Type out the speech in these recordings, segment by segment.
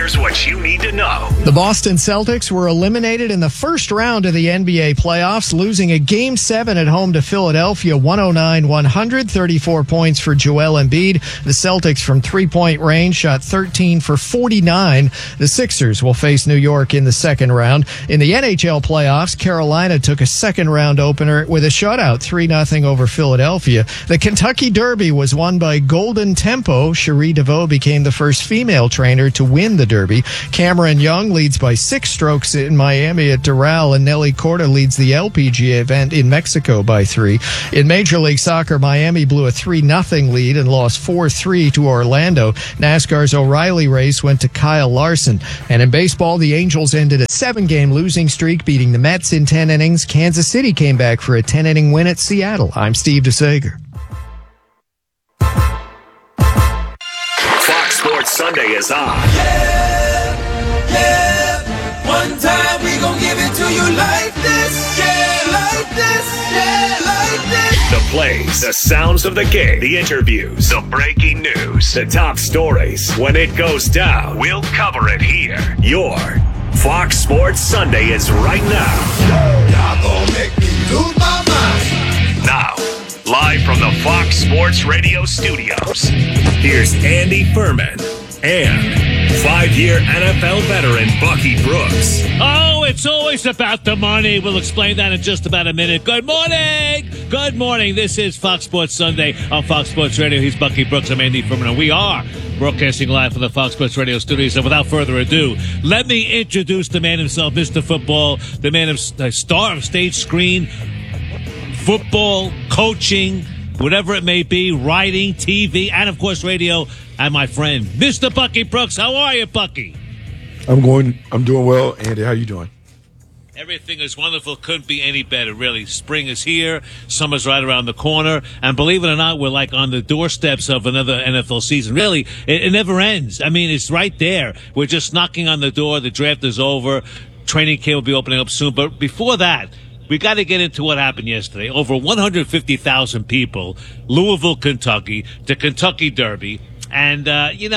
Here's what you need to know. The Boston Celtics were eliminated in the first round of the NBA playoffs, losing a Game 7 at home to Philadelphia, 109-100, 34 points for Joel Embiid. The Celtics from three-point range shot 13 for 49. The Sixers will face New York in the second round. In the NHL playoffs, Carolina took a second-round opener with a shutout, 3-0 over Philadelphia. The Kentucky Derby was won by Golden Tempo. Cherie DeVaux became the first female trainer to win the Derby. Cameron Young leads by 6 strokes in Miami at Doral, and Nelly Corda leads the LPGA event in Mexico by 3. In Major League Soccer, Miami blew a 3-0 lead and lost 4-3 to Orlando. NASCAR's O'Reilly race went to Kyle Larson. And in baseball, the Angels ended a 7-game losing streak, beating the Mets in 10 innings. Kansas City came back for a 10-inning win at Seattle. I'm Steve DeSager. Fox Sports Sunday is on. Yeah. One time we gon' give it to you like this. Yeah, like this. Yeah, like this. The plays, the sounds of the game, the interviews, the breaking news, the top stories. When it goes down, we'll cover it here. Your Fox Sports Sunday is right now. Y'all gon' make me lose my mind. Now, live from the Fox Sports Radio studios, here's Andy Furman and 5-year NFL veteran Bucky Brooks. Oh, it's always about the money. We'll explain that in just about a minute. Good morning. Good morning. This is Fox Sports Sunday on Fox Sports Radio. He's Bucky Brooks. I'm Andy Furman, and we are broadcasting live from the Fox Sports Radio studios. And without further ado, let me introduce the man himself, Mr. Football, the man of star of stage, screen, football, coaching, whatever it may be, writing, TV, and, of course, radio, and my friend, Mr. Bucky Brooks. How are you, Bucky? I'm doing well. Andy, how you doing? Everything is wonderful. Couldn't be any better, really. Spring is here. Summer's right around the corner. And believe it or not, we're like on the doorsteps of another NFL season. Really, it never ends. I mean, it's right there. We're just knocking on the door. The draft is over. Training camp will be opening up soon. But before that, we got to get into what happened yesterday. Over 150,000 people, Louisville, Kentucky, the Kentucky Derby. And,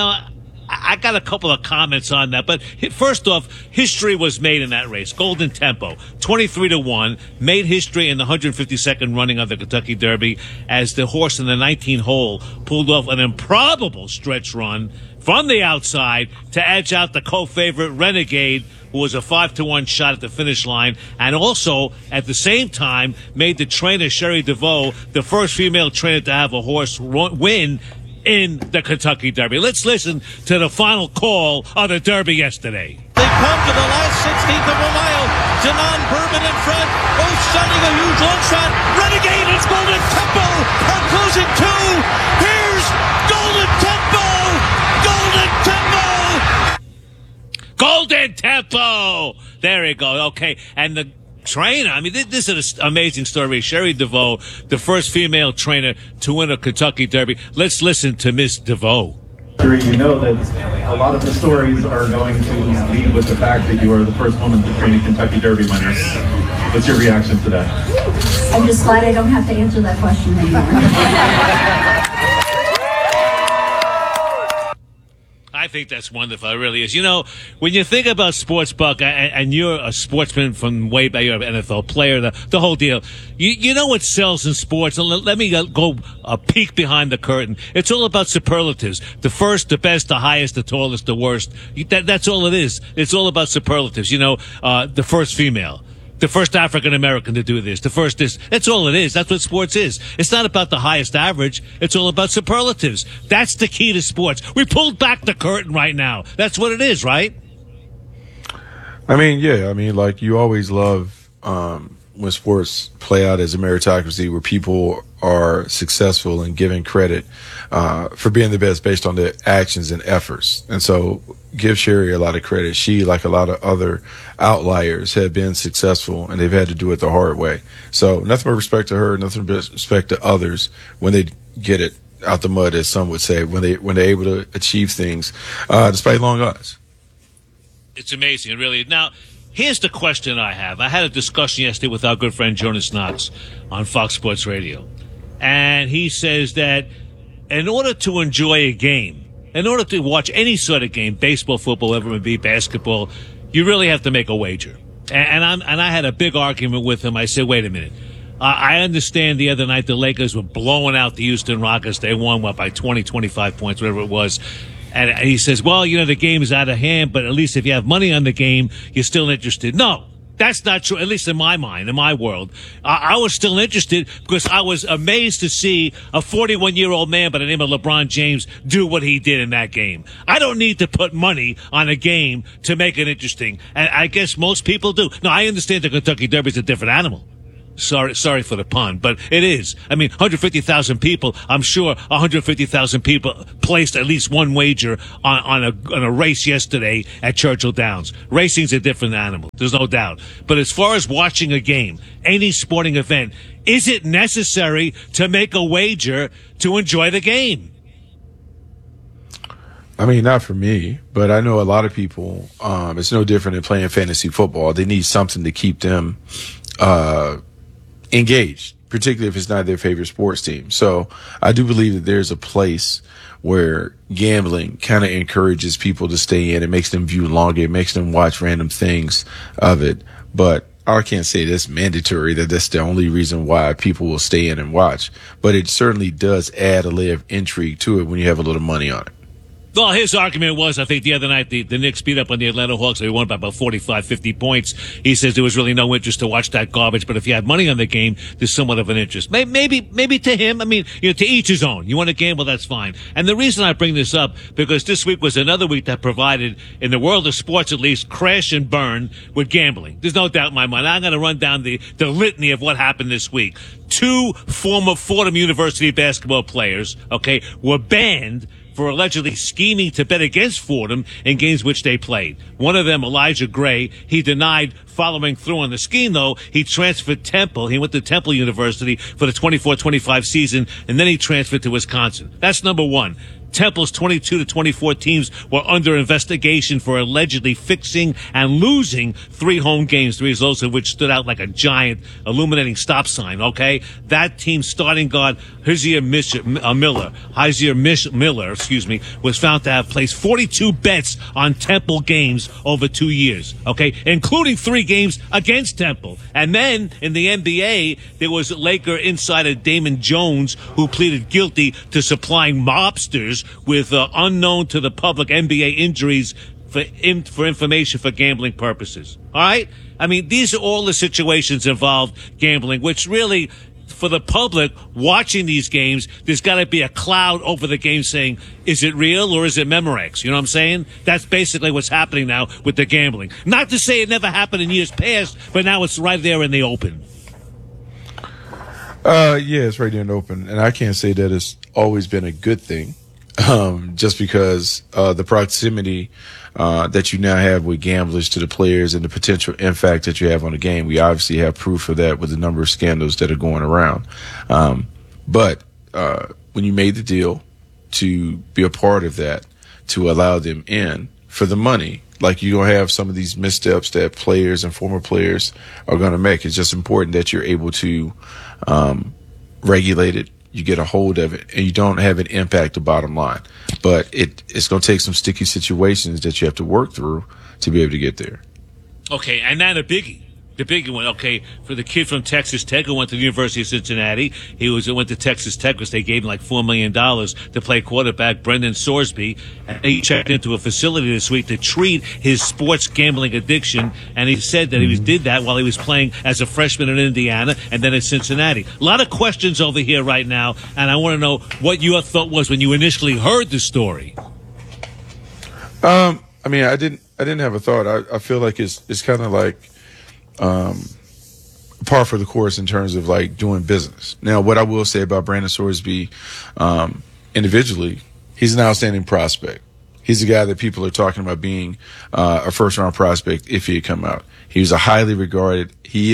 I got a couple of comments on that. But first off, history was made in that race. Golden Tempo, 23-1, made history in the 152nd running of the Kentucky Derby as the horse in the 19 hole pulled off an improbable stretch run from the outside to edge out the co-favorite Renegade, who was a 5-1 shot at the finish line, and also, at the same time, made the trainer, Cherie DeVaux, the first female trainer to have a horse win in the Kentucky Derby. Let's listen to the final call of the Derby yesterday. They come to the last 16th of a mile. Janon Bourbon in front. Both shotting a huge long shot. Renegade, it's Golden Tempo. Are closing two. Here's Golden Tempo. Golden Tempo! There you go. Okay. And the trainer, I mean, this is an amazing story. Cherie DeVaux, the first female trainer to win a Kentucky Derby. Let's listen to Miss DeVaux. You know that a lot of the stories are going to lead with the fact that you are the first woman to train a Kentucky Derby winner. What's your reaction to that? I'm just glad I don't have to answer that question anymore. I think that's wonderful. It really is. You know, when you think about sports, Buck, and you're a sportsman from way back, you're an NFL player, the whole deal. You know what sells in sports? And let me go a peek behind the curtain. It's all about superlatives. The first, the best, the highest, the tallest, the worst. That's all it is. It's all about superlatives. You know, the first female. The first African-American to do this. The first this. That's all it is. That's what sports is. It's not about the highest average. It's all about superlatives. That's the key to sports. We pulled back the curtain right now. That's what it is, right? I mean, yeah. I mean, like, you always love when sports play out as a meritocracy where people are successful and given credit for being the best based on their actions and efforts. And so give Cherie a lot of credit. She, like a lot of other outliers, have been successful, and they've had to do it the hard way. So nothing but respect to her, nothing but respect to others when they get it out the mud, as some would say, when they're able to achieve things despite long odds. It's amazing, really. Now, here's the question I have. I had a discussion yesterday with our good friend Jonas Knox on Fox Sports Radio. And he says that in order to enjoy a game, in order to watch any sort of game, baseball, football, whatever it may be, basketball, you really have to make a wager. And I had a big argument with him. I said, wait a minute. I understand the other night the Lakers were blowing out the Houston Rockets. They won, by 20, 25 points, whatever it was. And he says, well, the game is out of hand, but at least if you have money on the game, you're still interested. No. That's not true, at least in my mind, in my world. I was still interested because I was amazed to see a 41-year-old man by the name of LeBron James do what he did in that game. I don't need to put money on a game to make it interesting. And I guess most people do. Now, I understand the Kentucky Derby is a different animal. Sorry for the pun, but it is. I mean, 150,000 people, I'm sure 150,000 people placed at least one wager on a race yesterday at Churchill Downs. Racing's a different animal. There's no doubt. But as far as watching a game, any sporting event, is it necessary to make a wager to enjoy the game? I mean, not for me, but I know a lot of people, it's no different than playing fantasy football. They need something to keep them, engaged, particularly if it's not their favorite sports team. So I do believe that there's a place where gambling kind of encourages people to stay in. It makes them view longer. It makes them watch random things of it. But I can't say that's mandatory, that that's the only reason why people will stay in and watch. But it certainly does add a layer of intrigue to it when you have a little money on it. Well, his argument was, I think the other night, the Knicks beat up on the Atlanta Hawks. They won by about 45, 50 points. He says there was really no interest to watch that garbage. But if you had money on the game, there's somewhat of an interest. Maybe to him. I mean, to each his own. You want to gamble, that's fine. And the reason I bring this up, because this week was another week that provided, in the world of sports at least, crash and burn with gambling. There's no doubt in my mind. I'm going to run down the litany of what happened this week. 2 former Fordham University basketball players, were banned for allegedly scheming to bet against Fordham in games which they played. One of them, Elijah Gray, he denied following through on the scheme, though. He transferred Temple. He went to Temple University for the 24-25 season, and then he transferred to Wisconsin. That's number one. Temple's 22-24 teams were under investigation for allegedly fixing and losing 3 home games, 3 results of which stood out like a giant illuminating stop sign, That team's starting guard, Hyzier Miller, was found to have placed 42 bets on Temple games over 2 years, including 3 games against Temple. And then in the NBA, there was Laker insider Damon Jones, who pleaded guilty to supplying mobsters with unknown to the public NBA injuries for information for gambling purposes. All right? I mean, these are all the situations involved gambling, which really, for the public watching these games, there's got to be a cloud over the game saying, is it real or is it Memorex? You know what I'm saying? That's basically what's happening now with the gambling. Not to say it never happened in years past, but now it's right there in the open. Yeah, it's right there in the open. And I can't say that it's always been a good thing. Just because the proximity that you now have with gamblers to the players and the potential impact that you have on the game. We obviously have proof of that with the number of scandals that are going around. But when you made the deal to be a part of that, to allow them in for the money, like you're going to have some of these missteps that players and former players are going to make. It's just important that you're able to regulate it. You get a hold of it, and you don't have an impact the bottom line. But it's going to take some sticky situations that you have to work through to be able to get there. Okay, and now the biggie one, for the kid from Texas Tech who went to the University of Cincinnati. He went to Texas Tech because they gave him like $4 million to play quarterback, Brendan Sorsby. And he checked into a facility this week to treat his sports gambling addiction, and he said that he did that while he was playing as a freshman in Indiana and then at Cincinnati. A lot of questions over here right now, and I want to know what your thought was when you initially heard the story. I mean, I didn't have a thought. I feel like it's kind of like par for the course in terms of like doing business. Now, what I will say about Brandon Sorsby, individually, he's an outstanding prospect. He's a guy that people are talking about being a first-round prospect if he had come out. He is a highly regarded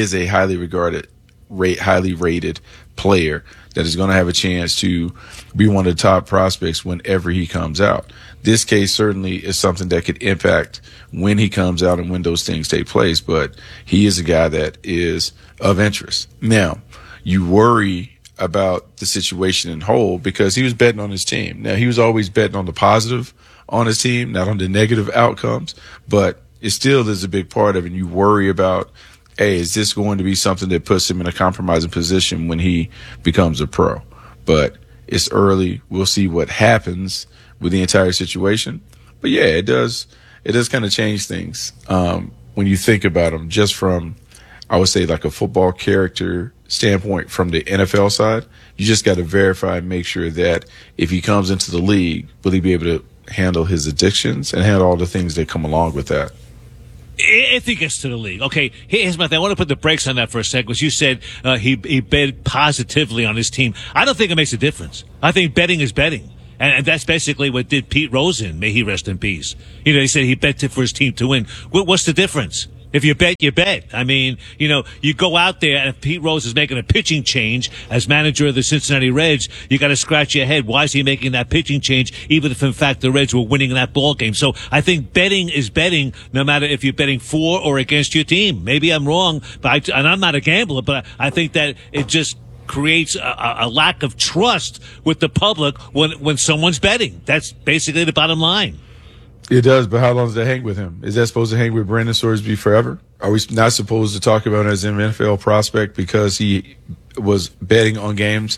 player that is going to have a chance to be one of the top prospects whenever he comes out. This case certainly is something that could impact when he comes out and when those things take place, but he is a guy that is of interest. Now, you worry about the situation in whole because he was betting on his team. Now, he was always betting on the positive on his team, not on the negative outcomes, but it still is a big part of it. And you worry about, hey, is this going to be something that puts him in a compromising position when he becomes a pro? But it's early. We'll see what happens with the entire situation. But yeah, it does kind of change things when you think about him just from, I would say, like a football character standpoint from the NFL side. You just got to verify and make sure that if he comes into the league, will he be able to handle his addictions and handle all the things that come along with that? If he gets to the league. Okay, here's my thing. I want to put the brakes on that for a second, because you said he bet positively on his team. I don't think it makes a difference. I think betting is betting. And that's basically what did Pete Rose in. May he rest in peace. You know, he said he bet for his team to win. What's the difference? If you bet, you bet. I mean, you know, you go out there, and if Pete Rose is making a pitching change as manager of the Cincinnati Reds, you got to scratch your head. Why is he making that pitching change, even if, in fact, the Reds were winning that ball game? So I think betting is betting, no matter if you're betting for or against your team. Maybe I'm wrong, but and I'm not a gambler, but I think that it just creates a lack of trust with the public when someone's betting. That's basically the bottom line. It does, but how long does that hang with him? Is that supposed to hang with Brandon Sorsby forever? Are we not supposed to talk about him as an NFL prospect because he was betting on games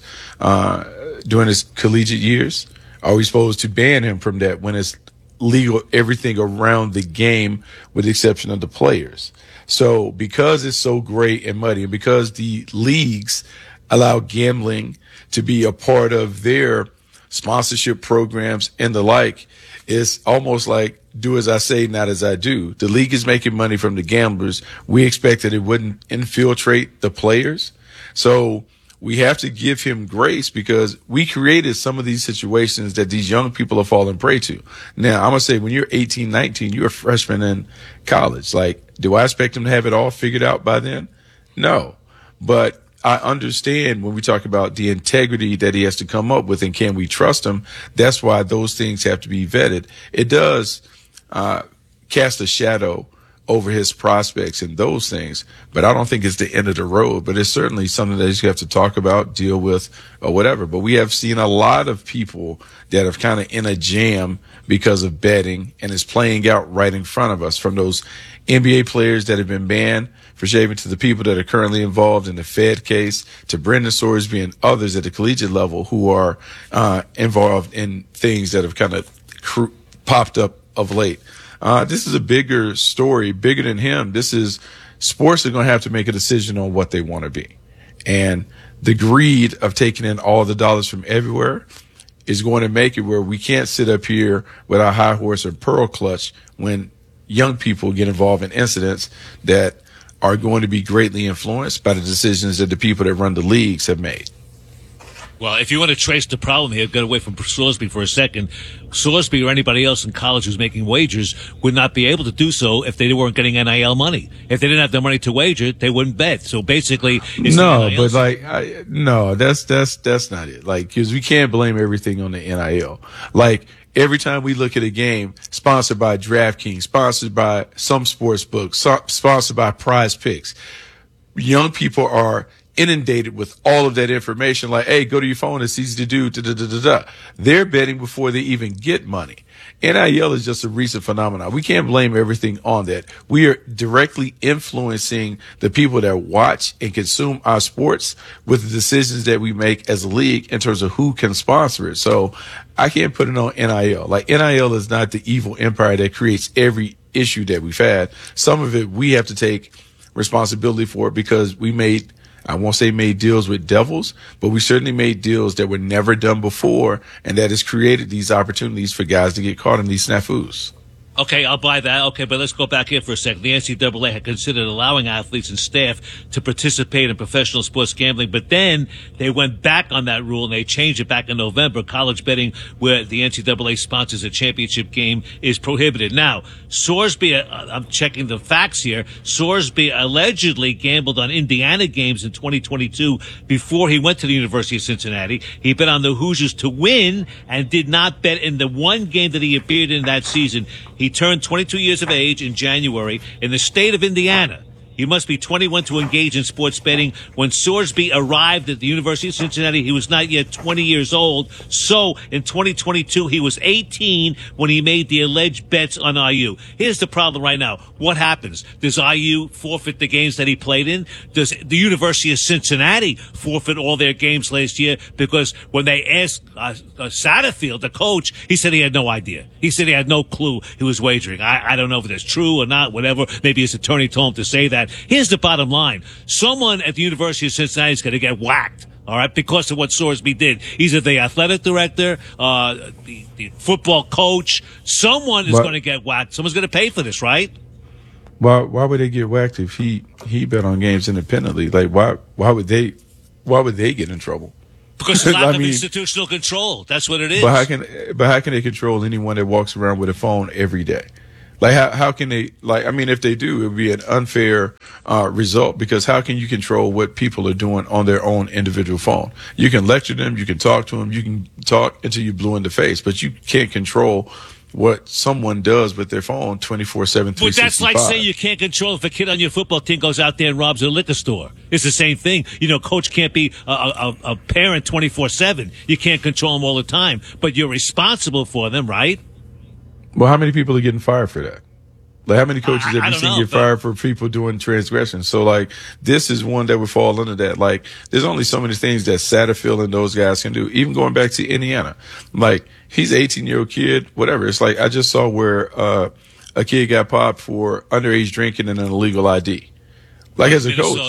during his collegiate years? Are we supposed to ban him from that when it's legal, everything around the game with the exception of the players? So because it's so gray and muddy, and because the leagues allow gambling to be a part of their sponsorship programs and the like, it's almost like do as I say, not as I do. The league is making money from the gamblers. We expected it wouldn't infiltrate the players. So we have to give him grace because we created some of these situations that these young people are falling prey to. Now, I'm going to say when you're 18, 19, you're a freshman in college. Like, do I expect him to have it all figured out by then? No. But I understand when we talk about the integrity that he has to come up with and can we trust him. That's why those things have to be vetted. It does cast a shadow over his prospects and those things, but I don't think it's the end of the road. But it's certainly something that you have to talk about, deal with, or whatever. But we have seen a lot of people that have kind of in a jam because of betting, and it's playing out right in front of us, from those NBA players that have been banned for shaving to the people that are currently involved in the Fed case, to Brendan Sorsby and others at the collegiate level who are involved in things that have kind of popped up of late. This is a bigger story, bigger than him. This is sports are going to have to make a decision on what they want to be. And the greed of taking in all the dollars from everywhere is going to make it where we can't sit up here with our high horse or pearl clutch when young people get involved in incidents that are going to be greatly influenced by the decisions that the people that run the leagues have made. Well, if you want to trace the problem here, get away from Sorsby for a second. Sorsby or anybody else in college who's making wagers would not be able to do so if they weren't getting NIL money. If they didn't have the money to wager, they wouldn't bet. So basically, it's no, but like, no, that's not it. Like, because we can't blame everything on the NIL. Like, every time we look at a game sponsored by DraftKings, sponsored by some sports books, sponsored by Prize Picks, young people are inundated with all of that information. Like, hey, go to your phone. It's easy to do. They're betting before they even get money. NIL is just a recent phenomenon. We can't blame everything on that. We are directly influencing the people that watch and consume our sports with the decisions that we make as a league in terms of who can sponsor it. So I can't put it on NIL. Like, NIL is not the evil empire that creates every issue that we've had. Some of it we have to take responsibility for because we made, I won't say made deals with devils, but we certainly made deals that were never done before, and that has created these opportunities for guys to get caught in these snafus. Okay, I'll buy that. Okay, but let's go back here for a second. The NCAA had considered allowing athletes and staff to participate in professional sports gambling, but then they went back on that rule and they changed it back in November. College betting, where the NCAA sponsors a championship game, is prohibited. Now, Sorsby, I'm checking the facts here. Sorsby allegedly gambled on Indiana games in 2022 before he went to the University of Cincinnati. He bet on the Hoosiers to win and did not bet in the one game that he appeared in that season. He turned 22 years of age in January in the state of Indiana. He must be 21 to engage in sports betting. When Sorsby arrived at the University of Cincinnati, he was not yet 20 years old. So in 2022, he was 18 when he made the alleged bets on IU. Here's the problem right now. What happens? Does IU forfeit the games that he played in? Does the University of Cincinnati forfeit all their games last year? Because when they asked Satterfield, the coach, he said he had no idea. He said he had no clue he was wagering. I don't know if that's true or not, whatever. Maybe his attorney told him to say that. Here's the bottom line. Someone at the University of Cincinnati is going to get whacked, all right, because of what Sorsby did. Either the athletic director, the football coach. Someone is going to get whacked. Someone's going to pay for this, right? Why would they get whacked if he bet on games independently? Like, why would they get in trouble? Because of lack of institutional control. That's what it is. But how can they control anyone that walks around with a phone every day? Like, how can they, like, I mean, if they do, it would be an unfair result, because how can you control what people are doing on their own individual phone? You can lecture them, you can talk to them, you can talk until you're blue in the face, but you can't control what someone does with their phone 24/7, 365. But that's like saying you can't control if a kid on your football team goes out there and robs a liquor store. It's the same thing. You know, coach can't be a parent 24/7. You can't control them all the time, but you're responsible for them, right? Well, how many people are getting fired for that? Like, how many coaches have you seen get fired for people doing transgressions? So, like, this is one that would fall under that. Like, there's only so many things that Satterfield and those guys can do. Even going back to Indiana, like, he's an 18-year-old kid, whatever. It's like, I just saw where a kid got popped for underage drinking and an illegal ID. Like, as a coach,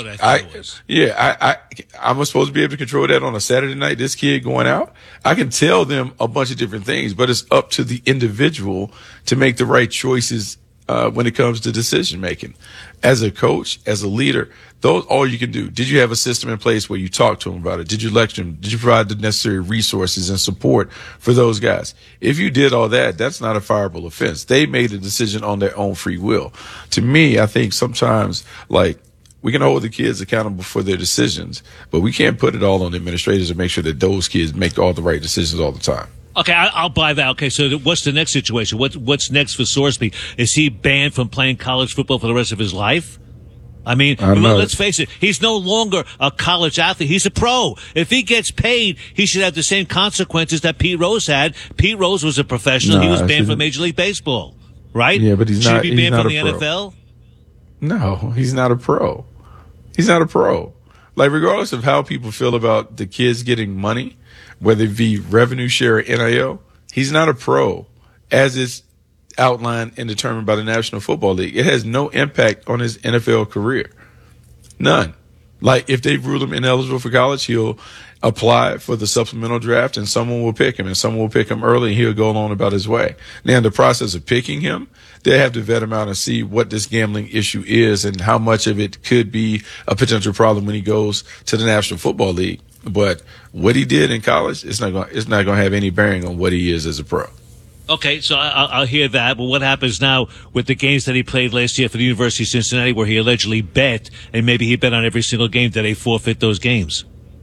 I'm supposed to be able to control that on a Saturday night. This kid going out, I can tell them a bunch of different things, but it's up to the individual to make the right choices when it comes to decision making. As a coach, as a leader, those all you can do. Did you have a system in place where you talked to them about it? Did you lecture them? Did you provide the necessary resources and support for those guys? If you did all that, that's not a fireable offense. They made a decision on their own free will. To me, I think sometimes, like, we can hold the kids accountable for their decisions, but we can't put it all on the administrators and make sure that those kids make all the right decisions all the time. Okay, I'll buy that. Okay, so what's the next situation? What's next for Sorsby? Is he banned from playing college football for the rest of his life? I mean, let's face it. He's no longer a college athlete. He's a pro. If he gets paid, he should have the same consequences that Pete Rose had. Pete Rose was a professional. He was banned from Major League Baseball, right? Yeah, but Should he be banned from the NFL? No, he's not a pro. He's not a pro. Like, regardless of how people feel about the kids getting money, whether it be revenue share or NIL, he's not a pro as it's outlined and determined by the National Football League. It has no impact on his NFL career. None. Like, if they rule him ineligible for college, he'll apply for the supplemental draft and someone will pick him, and someone will pick him early and he'll go on about his way. Now, in the process of picking him, they have to vet him out and see what this gambling issue is and how much of it could be a potential problem when he goes to the National Football League. But what he did in college, it's not going to have any bearing on what he is as a pro. Okay, so I'll hear that. But what happens now with the games that he played last year for the University of Cincinnati, where he allegedly bet, and maybe he bet on every single game? Did they forfeit those games?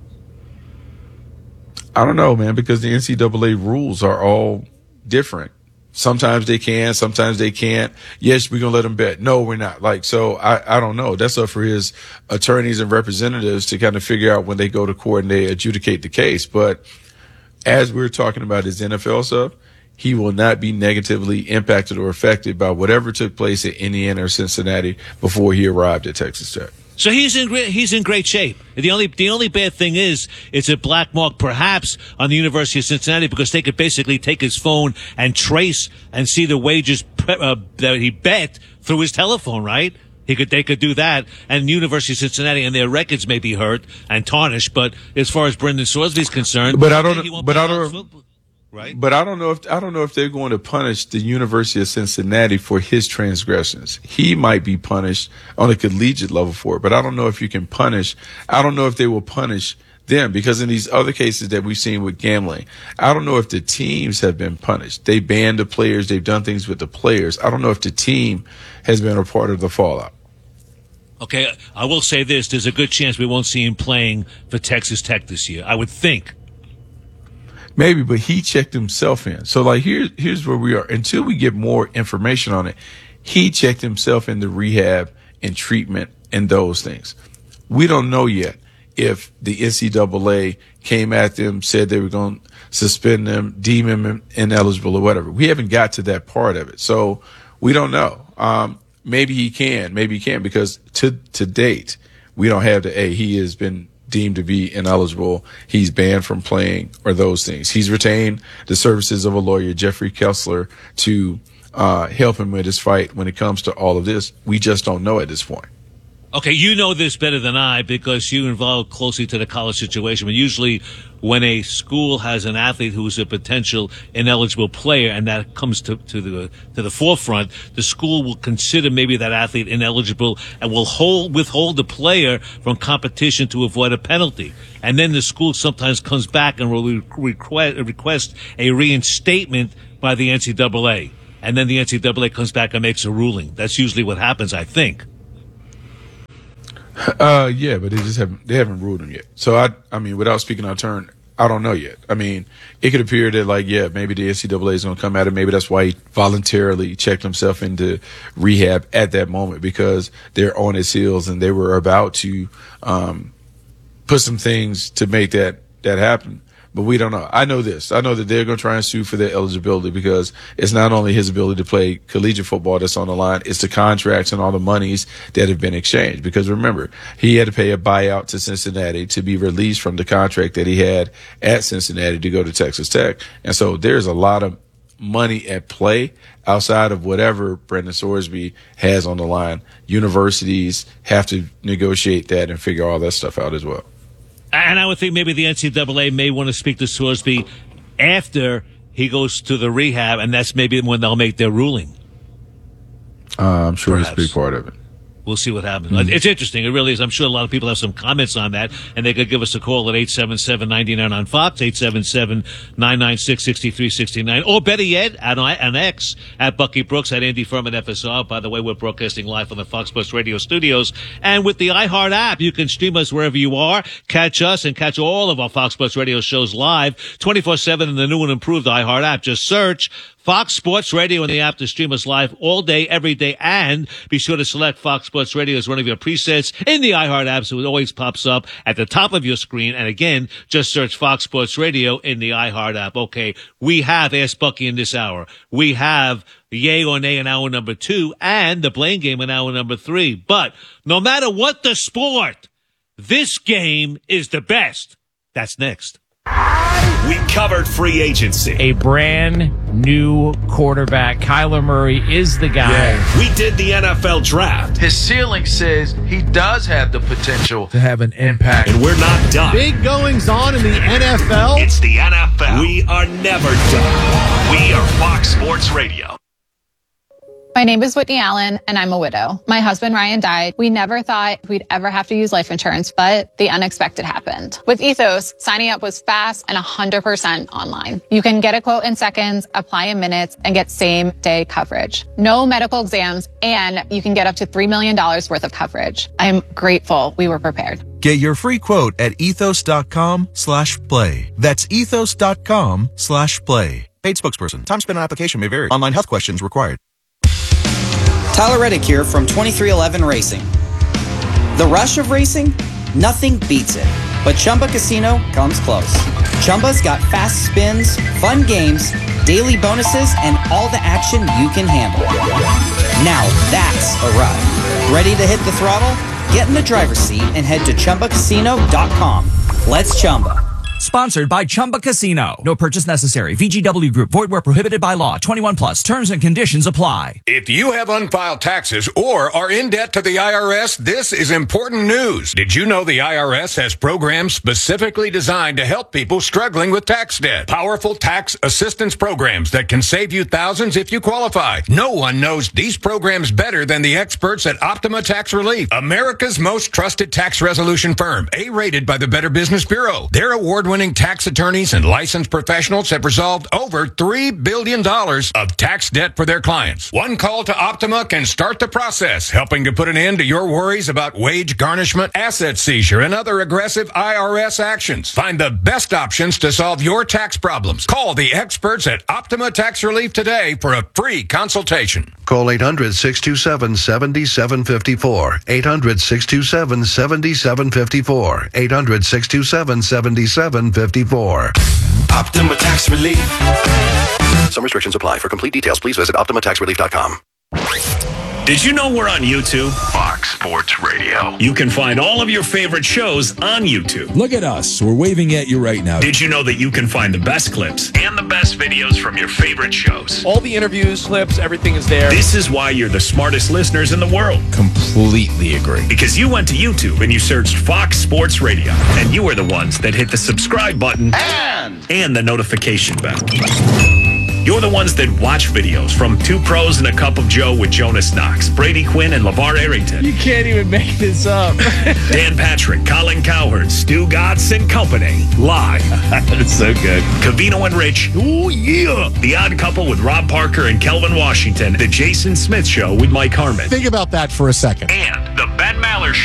I don't know, man, because the NCAA rules are all different. Sometimes they can, sometimes they can't. Yes, we're going to let them bet. No, we're not. Like, so I don't know. That's up for his attorneys and representatives to kind of figure out when they go to court and they adjudicate the case. But as we're talking about his NFL stuff, he will not be negatively impacted or affected by whatever took place at Indiana or Cincinnati before he arrived at Texas Tech. So he's in great shape. The only bad thing is it's a black mark perhaps on the University of Cincinnati, because they could basically take his phone and trace and see the wagers that he bet through his telephone, right? They could do that, and the University of Cincinnati and their records may be hurt and tarnished. But as far as Brendan Sorsby's concerned, But I don't know if they're going to punish the University of Cincinnati for his transgressions. He might be punished on a collegiate level for it, but I don't know if you can punish. I don't know if they will punish them, because in these other cases that we've seen with gambling, I don't know if the teams have been punished. They banned the players. They've done things with the players. I don't know if the team has been a part of the fallout. Okay, I will say this. There's a good chance we won't see him playing for Texas Tech this year, I would think. Maybe, but he checked himself in. So, like, here's where we are. Until we get more information on it, he checked himself into rehab and treatment and those things. We don't know yet if the NCAA came at them, said they were going to suspend them, deem him ineligible or whatever. We haven't got to that part of it. So we don't know. Maybe he can, because to date, we don't have he has been deemed to be ineligible, he's banned from playing, or those things. He's retained the services of a lawyer, Jeffrey Kessler, to help him with his fight when it comes to all of this. We just don't know at this point. Okay, you know this better than I because you involved closely to the college situation. But usually when a school has an athlete who is a potential ineligible player and that comes to the forefront, the school will consider maybe that athlete ineligible and will withhold the player from competition to avoid a penalty. And then the school sometimes comes back and will request a reinstatement by the NCAA. And then the NCAA comes back and makes a ruling. That's usually what happens, I think. Yeah, but they haven't ruled him yet. So I mean, without speaking out of turn, I don't know yet. I mean, it could appear that maybe the NCAA is going to come at him. Maybe that's why he voluntarily checked himself into rehab at that moment, because they're on his heels and they were about to put some things to make that happen. But we don't know. I know this. I know that they're going to try and sue for their eligibility, because it's not only his ability to play collegiate football that's on the line, it's the contracts and all the monies that have been exchanged. Because remember, he had to pay a buyout to Cincinnati to be released from the contract that he had at Cincinnati to go to Texas Tech. And so there's a lot of money at play outside of whatever Brendan Sorsby has on the line. Universities have to negotiate that and figure all that stuff out as well. And I would think maybe the NCAA may want to speak to Sorsby after he goes to the rehab, and that's maybe when they'll make their ruling. I'm sure Perhaps. it's a big part of it. We'll see what happens. Mm-hmm. It's interesting. It really is. I'm sure a lot of people have some comments on that, and they could give us a call at 877-99 on Fox, 877-996-6369, or better yet, on X, at Bucky Brooks, at Andy Furman FSR. By the way, we're broadcasting live from the Fox Sports Radio studios. And with the iHeart app, you can stream us wherever you are, catch us, and catch all of our Fox Sports Radio shows live 24/7 in the new and improved iHeart app. Just search Fox Sports Radio in the app to stream us live all day, every day, and be sure to select Fox Sports Radio as one of your presets in the iHeart app, so it always pops up at the top of your screen. And again, just search Fox Sports Radio in the iHeart app. Okay, we have Ask Bucky in this hour. We have Yay or Nay in hour number 2 and the Blame Game in hour number 3. But no matter what the sport, this game is the best. That's next. We covered free agency. A brand new quarterback. Kyler Murray is the guy. Yeah. We did the NFL draft. His ceiling says he does have the potential to have an impact. And we're not done. Big goings on in the NFL. It's the NFL. We are never done. We are Fox Sports Radio. My name is Whitney Allen, and I'm a widow. My husband, Ryan, died. We never thought we'd ever have to use life insurance, but the unexpected happened. With Ethos, signing up was fast and 100% online. You can get a quote in seconds, apply in minutes, and get same-day coverage. No medical exams, and you can get up to $3 million worth of coverage. I'm grateful we were prepared. Get your free quote at ethos.com/play. That's ethos.com/play. Paid spokesperson. Time spent on application may vary. Online health questions required. Tyler Reddick here from 2311 Racing. The rush of racing? Nothing beats it. But Chumba Casino comes close. Chumba's got fast spins, fun games, daily bonuses, and all the action you can handle. Now that's a ride. Ready to hit the throttle? Get in the driver's seat and head to ChumbaCasino.com. Let's Chumba. Sponsored by Chumba Casino. No purchase necessary. VGW Group. Void where prohibited by law. 21 plus. Terms and conditions apply. If you have unfiled taxes or are in debt to the IRS, this is important news. Did you know the IRS has programs specifically designed to help people struggling with tax debt? Powerful tax assistance programs that can save you thousands if you qualify. No one knows these programs better than the experts at Optima Tax Relief, America's most trusted tax resolution firm, A-rated by the Better Business Bureau. Their award-winning tax attorneys and licensed professionals have resolved over $3 billion of tax debt for their clients. One call to Optima can start the process, helping to put an end to your worries about wage garnishment, asset seizure, and other aggressive IRS actions. Find the best options to solve your tax problems. Call the experts at Optima Tax Relief today for a free consultation. Call 800-627-7754. 800-627-7754. 800-627-7754. Optima Tax Relief. Some restrictions apply. For complete details, please visit OptimaTaxRelief.com. Did you know we're on YouTube? Fox Sports Radio. You can find all of your favorite shows on YouTube. Look at us. We're waving at you right now. Did you know that you can find the best clips and the best videos from your favorite shows? All the interviews, clips, everything is there. This is why you're the smartest listeners in the world. Completely agree. Because you went to YouTube and you searched Fox Sports Radio. And you were the ones that hit the subscribe button and the notification bell. You're the ones that watch videos from Two Pros and a Cup of Joe with Jonas Knox, Brady Quinn, and LeVar Arrington. You can't even make this up. Dan Patrick, Colin Cowherd, Stu Gatz and Company. Live. That's so good. Covino and Rich. Ooh, yeah. The Odd Couple with Rob Parker and Kelvin Washington. The Jason Smith Show with Mike Harmon. Think about that for a second. And the Ben